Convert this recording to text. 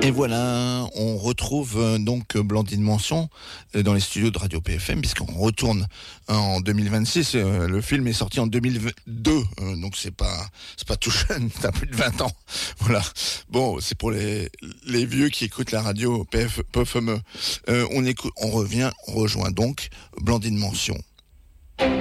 Et voilà, on retrouve donc Blandine Mention dans les studios de Radio PFM, puisqu'on retourne en 2026. Le film est sorti en 2002, donc c'est pas tout jeune, t'as plus de 20 ans. Voilà. Bon, c'est pour les vieux qui écoutent la radio PFM. On rejoint donc Blandine Mention.